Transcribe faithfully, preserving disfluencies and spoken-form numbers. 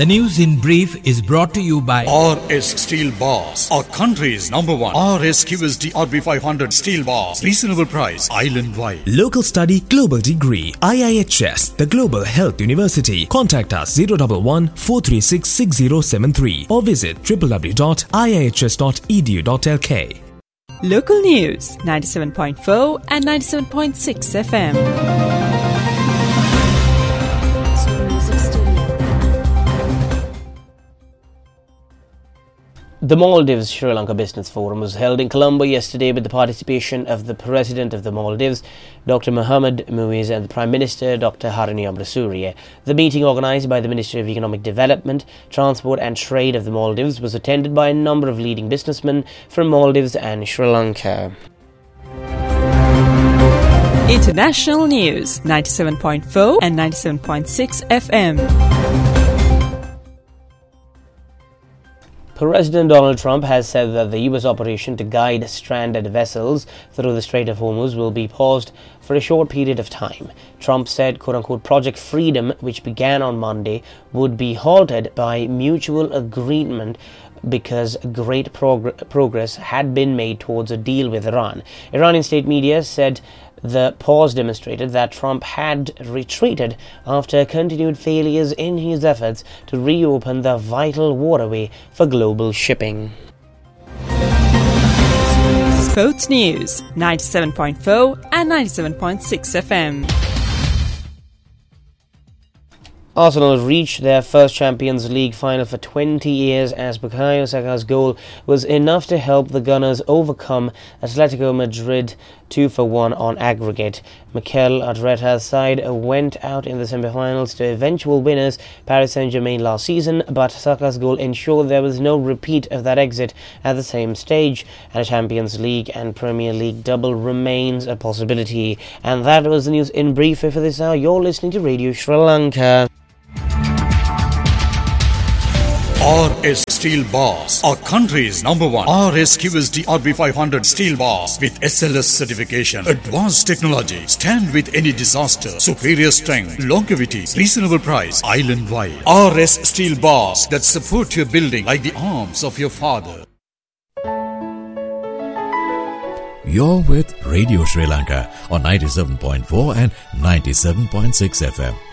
The news in brief is brought to you by R S Steel Bars, our country's number one R S Q S D R B five hundred steel bars. Reasonable price, island wide. Local study, global degree. I I H S, the Global Health University. Contact us zero one one, four three six, six zero seven three or visit w w w dot i i h s dot e d u dot l k. Local news, ninety-seven point four and ninety-seven point six F M. The Maldives Sri Lanka Business Forum was held in Colombo yesterday with the participation of the President of the Maldives, Doctor Mohamed Muiz, and the Prime Minister, Doctor Harini Amrasuriya. The meeting, organised by the Ministry of Economic Development, Transport and Trade of the Maldives, was attended by a number of leading businessmen from Maldives and Sri Lanka. International news, ninety-seven point four and ninety-seven point six F M. President Donald Trump has said that the U S operation to guide stranded vessels through the Strait of Hormuz will be paused for a short period of time. Trump said, quote-unquote, Project Freedom, which began on Monday, would be halted by mutual agreement because great prog- progress had been made towards a deal with Iran. Iranian state media said the pause demonstrated that Trump had retreated after continued failures in his efforts to reopen the vital waterway for global shipping. Sports news, ninety-seven point four and ninety-seven point six F M. Arsenal reached their first Champions League final for twenty years as Bukayo Saka's goal was enough to help the Gunners overcome Atletico Madrid two for one on aggregate. Mikel Arteta's side went out in the semi-finals to eventual winners Paris Saint-Germain last season, but Saka's goal ensured there was no repeat of that exit at the same stage, and a Champions League and Premier League double remains a possibility. And that was the news in brief for this hour. You're listening to Radio Sri Lanka. R S Steel Bars, our country's number one R S Q S D R B five hundred steel bars with S L S certification, advanced technology, stand with any disaster, superior strength, longevity, reasonable price, island wide. R S Steel Bars that support your building like the arms of your father. You're with Radio Sri Lanka on ninety-seven point four and ninety-seven point six F M.